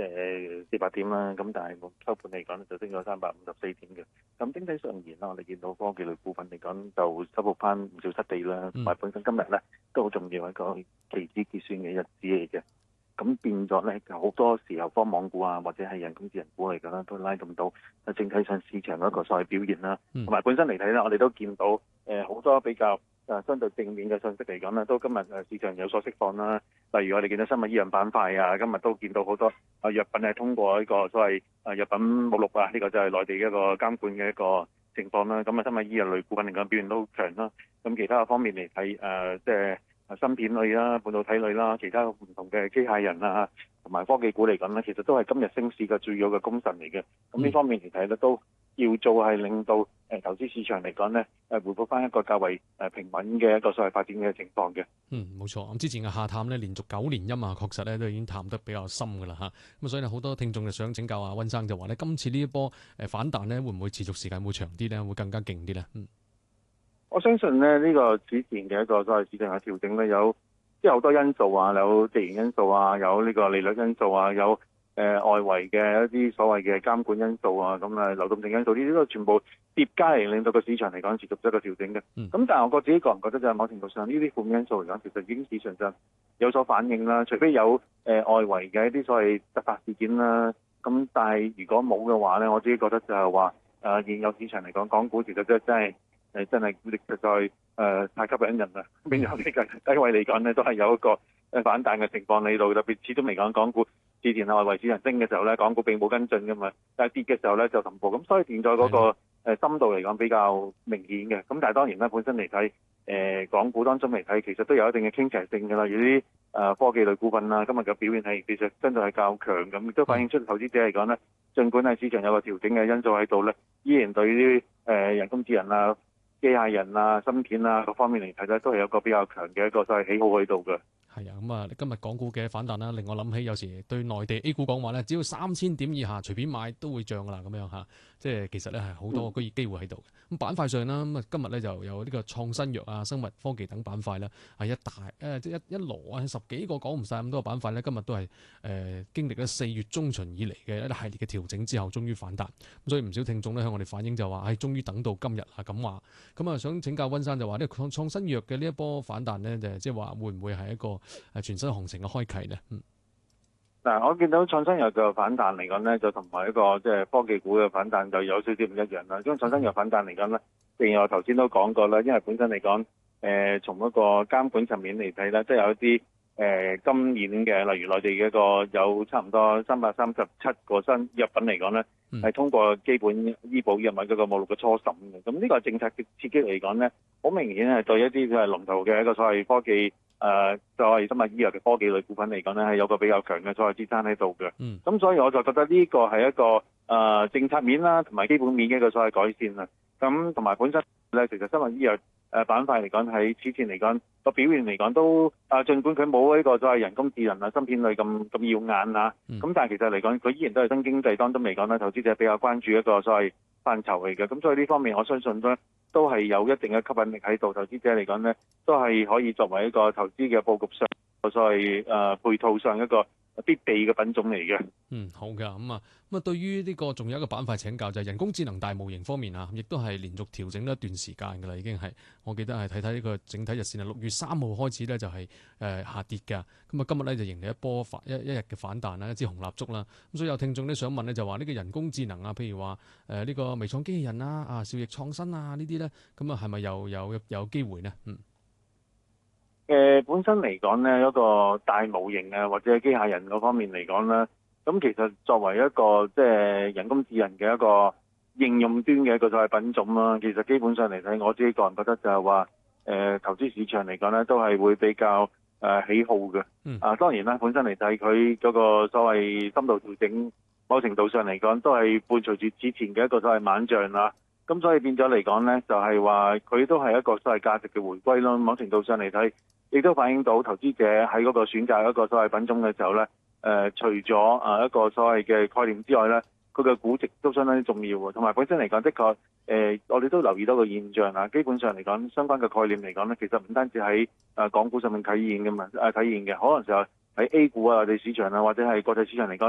400點啦，咁但係收盤嚟講就升咗354點嘅。咁整體上而言啦，我哋見到科技類股份嚟講就收復翻唔少失地啦，同埋本身今日咧都好重要一個期指結算嘅日子嚟嘅。咁變咗咧，好多時候科網股啊，或者係人工智能股嚟講啦，都拉動到整體上市場一個所謂表現啦。同埋本身嚟睇咧，我哋都見到好多比較相對正面嘅信息嚟講咧，都今日市場有所釋放啦。例如我哋見到生物醫藥板塊啊，今日都見到好多藥品係通過呢個所謂藥品目錄啊，呢個就係內地一個監管嘅一個情況啦。咁生物醫藥類股份嚟講表現都好強啦。咁其他方面嚟睇即係芯片類啦、半導體類啦、其他唔同嘅機械人啊，同埋科技股嚟講咧，其實都係今日升市嘅主要嘅功臣嚟嘅。咁呢方面嚟睇咧，都叫做係令到投資市場嚟講咧，回復翻一個較為平穩嘅一個所謂發展嘅情況嘅。 冇錯。咁之前嘅下探咧，連續9年陰啊，確實咧都已經探得比較深㗎啦嚇。咁所以好多聽眾就想請教阿溫生就話咧，今次呢一波反彈咧，會唔會持續時間會長啲咧，會更加勁啲咧？ 我相信咧呢個此前嘅一個所謂市場嘅調整咧，有即係好多因素啊，有地緣因素啊，有呢個利率因素啊，有外圍嘅一啲所謂嘅監管因素啊，咁流動性因素呢啲都全部疊加嚟，令到個市場嚟講持續一個調整嘅。咁但係我自己個人覺得就係某程度上呢啲負面因素嚟講，其實已經市場上有所反應啦。除非有外圍嘅一啲所謂突發事件啦，咁但係如果冇嘅話咧，我自己覺得就係話現有市場嚟講，港股其實真係實在太吸引人啦！變咗呢個低位嚟講咧，都係有一個反彈嘅情況喺度。特別始終嚟講，港股之前外圍市場升嘅時候咧，港股並冇跟進噶嘛，但係跌嘅時候咧就同步。咁所以變咗嗰個深度嚟講比較明顯嘅。咁但係當然啦，本身嚟睇港股當中嚟睇，其實都有一定嘅傾斜性㗎啦。有啲科技類股份啦，今日嘅表現係其實真係較強咁，亦都反映出投資者嚟講咧，儘管係市場有個調整嘅因素喺度咧，依然對於人工智能啊、機械人啊、芯片啊各方面嚟睇咧，都係有個比較強嘅一個所謂喜好喺度嘅。 係啊，咁今日港股嘅反彈啦，令我諗起有時對內地 A 股講話咧，只要3000點以下隨便買都會漲噶啦，咁樣嚇，即係其實咧係好多個機會喺度嘅。咁板塊上啦，咁今日咧就有呢個創新藥啊、生物科技等板塊啦，係一籮啊，10幾個講唔晒咁多個板塊咧，今日都係經歷咗4月中旬以嚟嘅一系列嘅調整之後，終於反彈。咁所以唔少聽眾咧向我哋反映就話，終於等到今日啊咁話。咁啊想請教溫生就話呢個創新藥嘅呢一波反彈咧，即係話會唔會係一個全新行程嘅開啟咧？ 嗱，我見到創新藥嘅反彈嚟講咧，就同埋一個即係科技股嘅反彈就有少少唔一樣啦。因為創新藥反彈嚟講咧，正如我頭先都講過啦，因為本身嚟講，從一個監管層面嚟睇咧，即係有一啲今年嘅，例如內地嘅一個有差唔多337個新藥品嚟講咧，係通過基本醫保藥物嗰個目錄嘅初審嘅。咁呢個政策嘅刺激嚟講咧，好明顯係對一啲佢係龍頭嘅一個所謂科技。所謂生物醫藥嘅科技類股份嚟講咧，係有個比較強嘅所謂支撐喺度嘅。咁所以我就覺得呢個係一個政策面啦，同埋基本面嘅一個所謂改善啦。咁同埋本身咧，其實生物醫藥板塊嚟講，喺此前嚟講個表現嚟講都儘管佢冇呢個所謂人工智能啊、芯片類咁耀眼啊，咁但係其實嚟講，佢依然都係新經濟當中嚟講咧，投資者比較關注一個所謂範疇嚟嘅。咁所以呢方面，我相信都係有一定嘅吸引力喺度，投資者嚟講咧，都係可以作為一個投資嘅佈局上，所謂配套上一個必備嘅品種嚟嘅。 好嘅，咁啊，對於呢個仲有一個板塊請教就係人工智能大模型方面啊，亦都係連續調整咗一段時間㗎啦，已經係我記得係睇呢個整體日線6月3號開始咧就係下跌㗎，咁啊今日咧就迎嚟一波一日嘅反彈啦，一支紅蠟燭啦，咁所以有聽眾咧想問咧就話呢個人工智能啊，譬如話呢個微創機器人啊、兆易創新啊呢啲咧，咁啊係咪又有機會呢？ 本身嚟講咧，一個大模型啊，或者機械人嗰方面嚟講咧，咁其實作為一個即係人工智能嘅一個應用端嘅一個所謂品種啦，其實基本上嚟睇，我自己個人覺得就係話，投資市場嚟講咧，都係會比較喜好嘅。當然啦，本身嚟睇佢嗰個所謂深度調整，某程度上嚟講都係伴隨住之前嘅一個所謂猛將啦。咁所以變咗嚟講咧，就係話佢都係一個所謂價值嘅回歸咯。某程度上嚟睇，亦都反映到投資者喺嗰個選擇一個所謂品種嘅時候咧，除咗一個所謂嘅概念之外咧，佢嘅估值都相當之重要喎。同埋本身嚟講，的確我哋都留意到個現象啊。基本上嚟講，相關嘅概念嚟講咧，其實唔單止喺港股上面體現嘅嘛，體現嘅，可能就係喺 A 股啊、地市場啊，或者係國際市場嚟講。